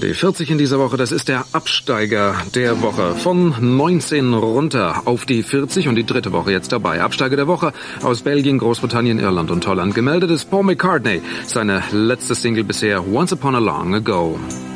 Die 40 in dieser Woche, das ist der Absteiger der Woche. Von 19 runter auf die 40 und die dritte Woche jetzt dabei. Absteiger der Woche aus Belgien, Großbritannien, Irland und Holland. Gemeldet ist Paul McCartney. Seine letzte Single bisher, Once Upon a Long Ago.